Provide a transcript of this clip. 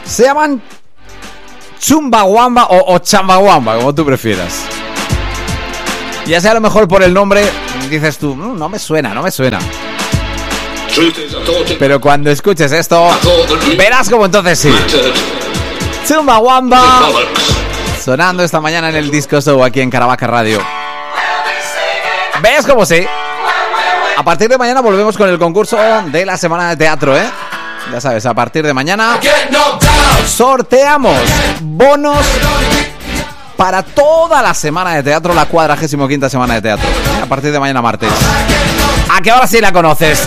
Se llaman Chumbawamba o Chambawamba, como tú prefieras. Ya sea a lo mejor por el nombre dices tú, no me suena. Pero cuando escuches esto, verás como entonces sí. Chumbawamba, sonando esta mañana en el Disco Show aquí en Caravaca Radio. ¿Ves cómo sí? A partir de mañana volvemos con el concurso de la semana de teatro, ¿eh? Ya sabes, a partir de mañana sorteamos bonos para toda la semana de teatro, la 45ª semana de teatro, ¿eh? A partir de mañana martes. ¿A qué hora sí la conoces?